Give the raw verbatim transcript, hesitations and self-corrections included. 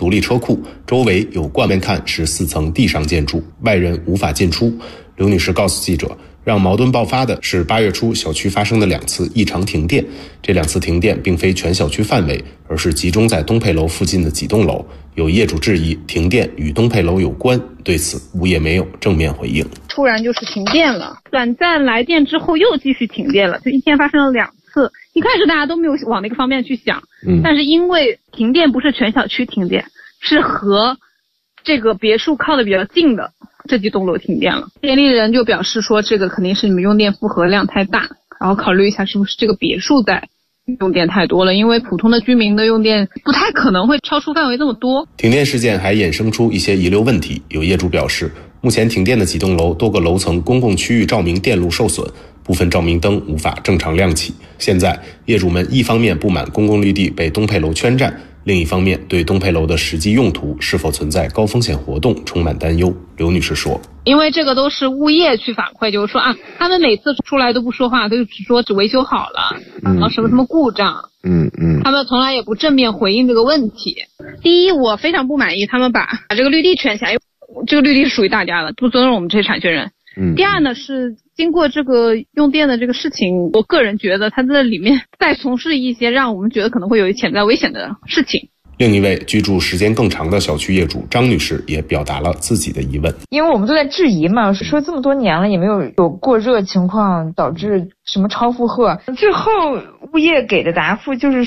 独立车库，周围有冠面看是四层地上建筑，外人无法进出。刘女士告诉记者，让矛盾爆发的是八月初小区发生的两次异常停电，这两次停电并非全小区范围，而是集中在东配楼附近的几栋楼。有业主质疑停电与东配楼有关，对此物业没有正面回应。 突然就是停电了，短暂来电之后又继续停电了，就一天发生了两次。一开始大家都没有往那个方面去想，嗯，但是因为停电不是全小区停电，是和这个别墅靠得比较近的这几栋楼停电了。电力人就表示说，这个肯定是你们用电负荷量太大，然后考虑一下是不是这个别墅在用电太多了，因为普通的居民的用电不太可能会超出范围这么多。 停电事件还衍生出一些遗留问题，有业主表示，目前停电的几栋楼多个楼层公共区域照明电路受损，部分照明灯无法正常亮起。现在业主们一方面不满公共绿地被东配楼圈占，另一方面对东配楼的实际用途是否存在高风险活动充满担忧。刘女士说， 因为这个都是物业去反馈，就是说啊，他们每次出来都不说话，都只说只维修好了，然后什么什么故障，嗯嗯，他们从来也不正面回应这个问题。第一，我非常不满意他们把把这个绿地圈起来，这个绿地是属于大家的，不尊重我们这些产权人。嗯。第二呢，是经过这个用电的这个事情，我个人觉得他在里面在从事一些让我们觉得可能会有潜在危险的事情。 另一位居住时间更长的小区业主张女士也表达了自己的疑问， 因为我们都在质疑嘛，说这么多年了也没有有过热情况导致什么超负荷，最后物业给的答复就是